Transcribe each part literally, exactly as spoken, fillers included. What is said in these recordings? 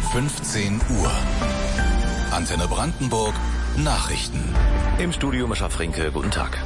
fünfzehn Uhr. Antenne Brandenburg Nachrichten. Im Studio Mischa Frinke, guten Tag.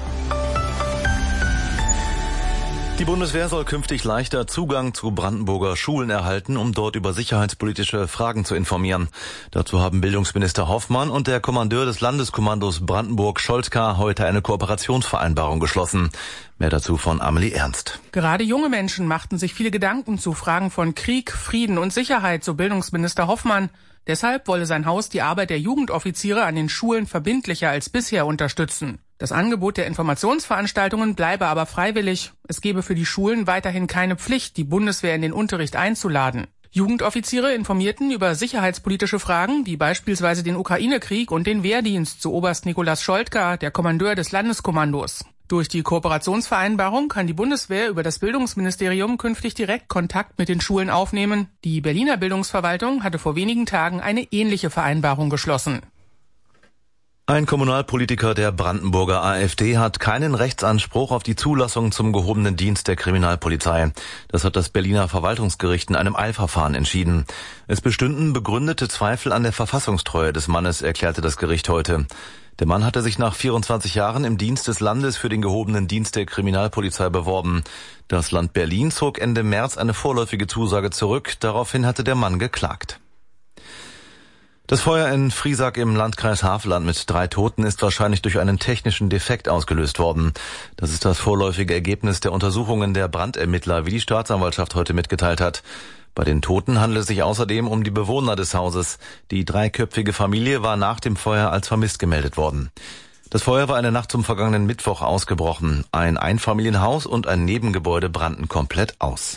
Die Bundeswehr soll künftig leichter Zugang zu Brandenburger Schulen erhalten, um dort über sicherheitspolitische Fragen zu informieren. Dazu haben Bildungsminister Hoffmann und der Kommandeur des Landeskommandos Brandenburg Scholtka heute eine Kooperationsvereinbarung geschlossen. Mehr dazu von Amelie Ernst. Gerade junge Menschen machten sich viele Gedanken zu Fragen von Krieg, Frieden und Sicherheit, so Bildungsminister Hoffmann. Deshalb wolle sein Haus die Arbeit der Jugendoffiziere an den Schulen verbindlicher als bisher unterstützen. Das Angebot der Informationsveranstaltungen bleibe aber freiwillig. Es gebe für die Schulen weiterhin keine Pflicht, die Bundeswehr in den Unterricht einzuladen. Jugendoffiziere informierten über sicherheitspolitische Fragen, wie beispielsweise den Ukraine-Krieg und den Wehrdienst, so Oberst Nikolaus Scholtka, der Kommandeur des Landeskommandos. Durch die Kooperationsvereinbarung kann die Bundeswehr über das Bildungsministerium künftig direkt Kontakt mit den Schulen aufnehmen. Die Berliner Bildungsverwaltung hatte vor wenigen Tagen eine ähnliche Vereinbarung geschlossen. Ein Kommunalpolitiker der Brandenburger AfD hat keinen Rechtsanspruch auf die Zulassung zum gehobenen Dienst der Kriminalpolizei. Das hat das Berliner Verwaltungsgericht in einem Eilverfahren entschieden. Es bestünden begründete Zweifel an der Verfassungstreue des Mannes, erklärte das Gericht heute. Der Mann hatte sich nach vierundzwanzig Jahren im Dienst des Landes für den gehobenen Dienst der Kriminalpolizei beworben. Das Land Berlin zog Ende März eine vorläufige Zusage zurück. Daraufhin hatte der Mann geklagt. Das Feuer in Friesack im Landkreis Havelland mit drei Toten ist wahrscheinlich durch einen technischen Defekt ausgelöst worden. Das ist das vorläufige Ergebnis der Untersuchungen der Brandermittler, wie die Staatsanwaltschaft heute mitgeteilt hat. Bei den Toten handelt es sich außerdem um die Bewohner des Hauses. Die dreiköpfige Familie war nach dem Feuer als vermisst gemeldet worden. Das Feuer war eine Nacht zum vergangenen Mittwoch ausgebrochen. Ein Einfamilienhaus und ein Nebengebäude brannten komplett aus.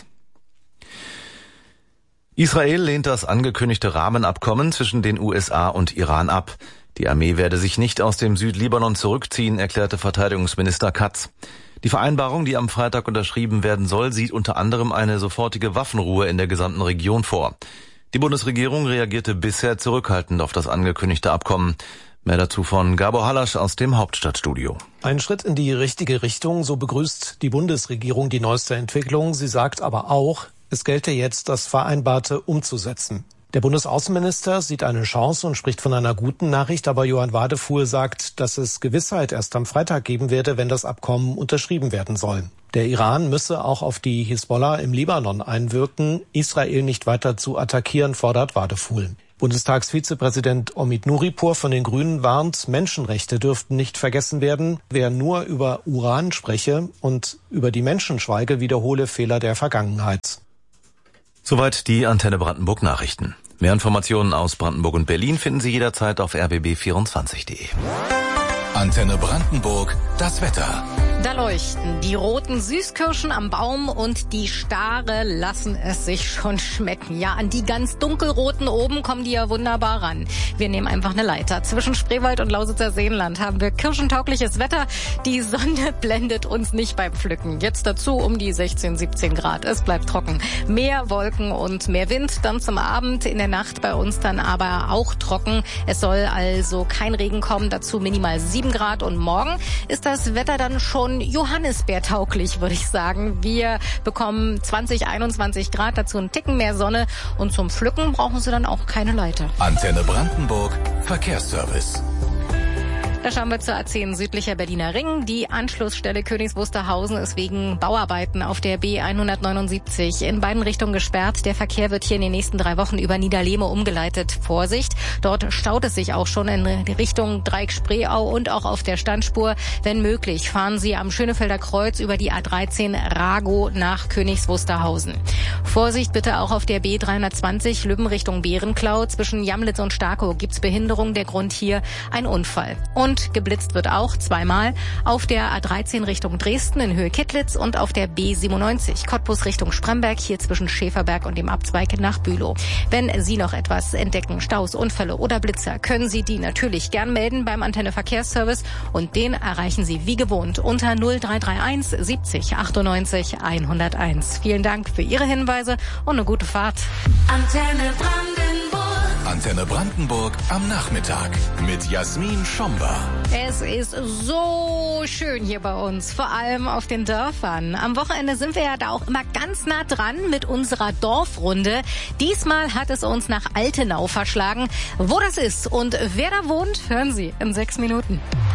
Israel lehnt das angekündigte Rahmenabkommen zwischen den U S A und Iran ab. Die Armee werde sich nicht aus dem Südlibanon zurückziehen, erklärte Verteidigungsminister Katz. Die Vereinbarung, die am Freitag unterschrieben werden soll, sieht unter anderem eine sofortige Waffenruhe in der gesamten Region vor. Die Bundesregierung reagierte bisher zurückhaltend auf das angekündigte Abkommen. Mehr dazu von Gabor Halasch aus dem Hauptstadtstudio. Ein Schritt in die richtige Richtung, so begrüßt die Bundesregierung die neueste Entwicklung. Sie sagt aber auch, es gelte jetzt, das Vereinbarte umzusetzen. Der Bundesaußenminister sieht eine Chance und spricht von einer guten Nachricht, aber Johann Wadefuhl sagt, dass es Gewissheit erst am Freitag geben werde, wenn das Abkommen unterschrieben werden soll. Der Iran müsse auch auf die Hisbollah im Libanon einwirken, Israel nicht weiter zu attackieren, fordert Wadefuhl. Bundestagsvizepräsident Omid Nuripur von den Grünen warnt, Menschenrechte dürften nicht vergessen werden. Wer nur über Uran spreche und über die Menschen schweige, wiederhole Fehler der Vergangenheit. Soweit die Antenne Brandenburg Nachrichten. Mehr Informationen aus Brandenburg und Berlin finden Sie jederzeit auf r b b vierundzwanzig punkt de. Antenne Brandenburg, das Wetter. Da leuchten die roten Süßkirschen am Baum und die Stare lassen es sich schon schmecken. Ja, an die ganz dunkelroten oben kommen die ja wunderbar ran. Wir nehmen einfach eine Leiter. Zwischen Spreewald und Lausitzer Seenland haben wir kirschentaugliches Wetter. Die Sonne blendet uns nicht beim Pflücken. Jetzt dazu um die sechzehn, siebzehn Grad. Es bleibt trocken. Mehr Wolken und mehr Wind. Dann zum Abend, in der Nacht bei uns dann aber auch trocken. Es soll also kein Regen kommen. Dazu minimal sieben Grad. Und morgen ist das Wetter dann schon Johannisbeertauglich, würde ich sagen. Wir bekommen zwanzig, einundzwanzig Grad, dazu einen Ticken mehr Sonne und zum Pflücken brauchen Sie dann auch keine Leiter. Antenne Brandenburg, Verkehrsservice. Da schauen wir zur A zehn südlicher Berliner Ring. Die Anschlussstelle Königs Wusterhausen ist wegen Bauarbeiten auf der B hundertneunundsiebzig in beiden Richtungen gesperrt. Der Verkehr wird hier in den nächsten drei Wochen über Niederlehme umgeleitet. Vorsicht, dort staut es sich auch schon in Richtung Dreieck-Spreeau und auch auf der Standspur. Wenn möglich, fahren Sie am Schönefelder Kreuz über die A dreizehn Rago nach Königs Wusterhausen. Vorsicht bitte auch auf der B dreihundertzwanzig Lübben Richtung Bärenklau. Zwischen Jamlitz und Starkow gibt's Behinderung. Der Grund hier ein Unfall. Und geblitzt wird auch zweimal auf der A dreizehn Richtung Dresden in Höhe Kittlitz und auf der B siebenundneunzig Cottbus Richtung Spremberg, hier zwischen Schäferberg und dem Abzweig nach Bülow. Wenn Sie noch etwas entdecken, Staus, Unfälle oder Blitzer, können Sie die natürlich gern melden beim Antenne Verkehrsservice und den erreichen Sie wie gewohnt unter null drei drei eins siebzig achtundneunzig hunderteins. Vielen Dank für Ihre Hinweise und eine gute Fahrt. Antenne Brandenburg. Antenne Antenne Brandenburg am Nachmittag mit Jasmin Schomber. Es ist so schön hier bei uns, vor allem auf den Dörfern. Am Wochenende sind wir ja da auch immer ganz nah dran mit unserer Dorfrunde. Diesmal hat es uns nach Altenau verschlagen. Wo das ist und wer da wohnt, hören Sie in sechs Minuten.